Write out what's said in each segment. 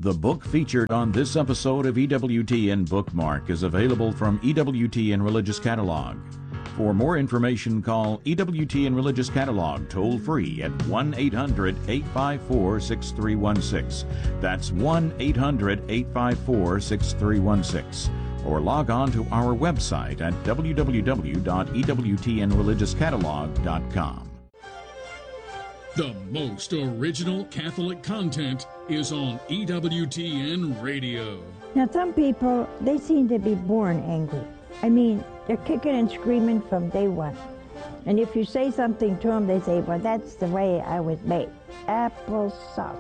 The book featured on this episode of EWTN Bookmark is available from EWTN Religious Catalog. For more information, call EWTN Religious Catalog toll-free at 1-800-854-6316. That's 1-800-854-6316. Or log on to our website at www.ewtnreligiouscatalog.com. The most original Catholic content is on EWTN Radio. Now, some people, they seem to be born angry. I mean, they're kicking and screaming from day one. And if you say something to them, they say, well, that's the way I was made. Applesauce.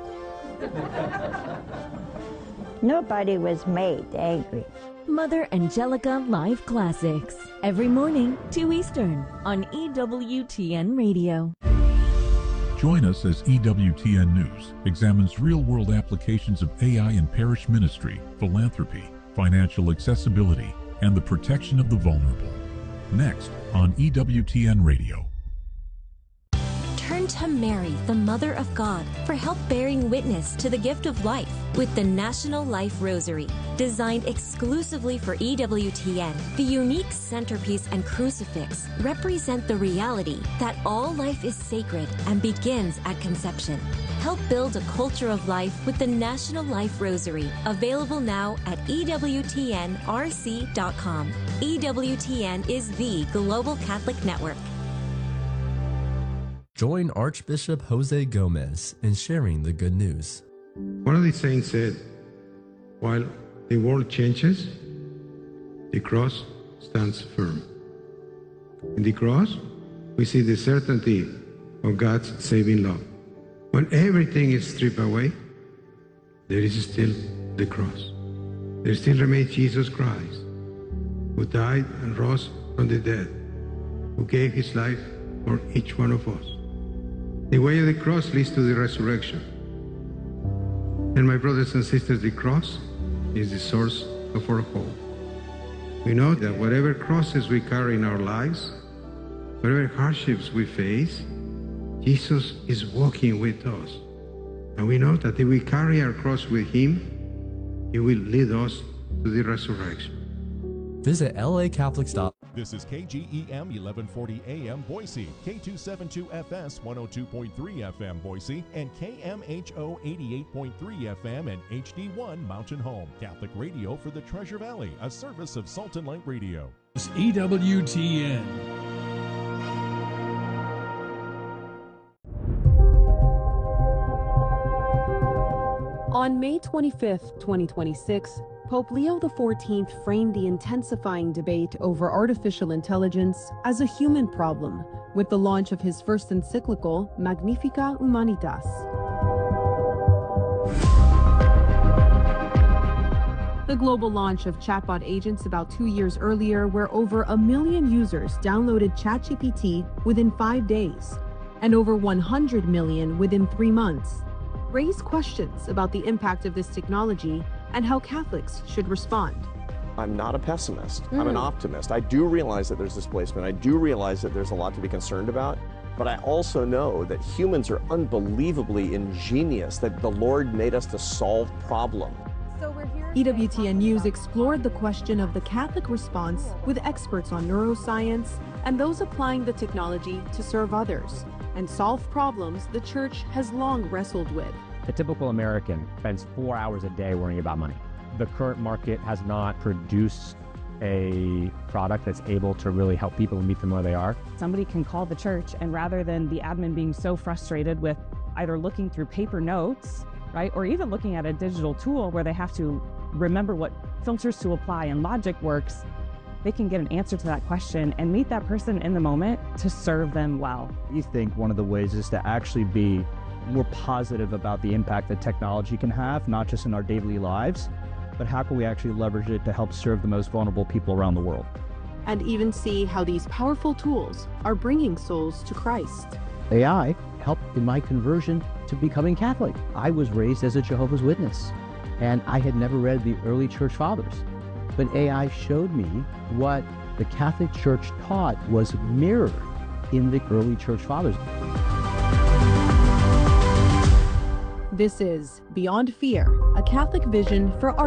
Nobody was made angry. Mother Angelica Live Classics. Every morning, 2 Eastern, on EWTN Radio. Join us as EWTN News examines real-world applications of AI in parish ministry, philanthropy, financial accessibility, and the protection of the vulnerable. Next on EWTN Radio. Turn to Mary, the Mother of God, for help bearing witness to the gift of life with the National Life Rosary. Designed exclusively for EWTN, the unique centerpiece and crucifix represent the reality that all life is sacred and begins at conception. Help build a culture of life with the National Life Rosary, available now at EWTNRC.com. EWTN is the global Catholic network. Join Archbishop Jose Gomez in sharing the good news. One of the saints said, while the world changes, the cross stands firm. In the cross, we see the certainty of God's saving love. When everything is stripped away, there is still the cross. There still remains Jesus Christ, who died and rose from the dead, who gave his life for each one of us. The way of the cross leads to the resurrection. And my brothers and sisters, the cross is the source of our hope. We know that whatever crosses we carry in our lives, whatever hardships we face, Jesus is walking with us. And we know that if we carry our cross with him, he will lead us to the resurrection. Visit LACatholics.com. This is KGEM 1140 AM Boise, K272FS 102.3 FM Boise, and KMHO 88.3 FM and HD1 Mountain Home. Catholic radio for the Treasure Valley, a service of Salt and Light Radio. It's EWTN. On May 25, 2026, Pope Leo XIV framed the intensifying debate over artificial intelligence as a human problem with the launch of his first encyclical, Magnificat Humanitas. The global launch of chatbot agents about 2 years earlier, where over 1 million users downloaded ChatGPT within 5 days, and over 100 million within 3 months, raised questions about the impact of this technology and how Catholics should respond. I'm not a pessimist. I'm an optimist. I do realize that there's displacement. I do realize that there's a lot to be concerned about. But I also know that humans are unbelievably ingenious, that the Lord made us to solve problems. EWTN News explored the question of the Catholic response with experts on neuroscience and those applying the technology to serve others and solve problems the Church has long wrestled with. The typical American spends 4 hours a day worrying about money. The current market has not produced a product that's able to really help people and meet them where they are. Somebody can call the church, and rather than the admin being so frustrated with either looking through paper notes, right, or even looking at a digital tool where they have to remember what filters to apply and logic works, they can get an answer to that question and meet that person in the moment to serve them well. I think one of the ways is to actually be more positive about the impact that technology can have, not just in our daily lives, but how can we actually leverage it to help serve the most vulnerable people around the world. And even see how these powerful tools are bringing souls to Christ. AI helped in my conversion to becoming Catholic. I was raised as a Jehovah's Witness, and I had never read the early church fathers. But AI showed me what the Catholic Church taught was mirrored in the early church fathers. This is Beyond Fear, a Catholic vision for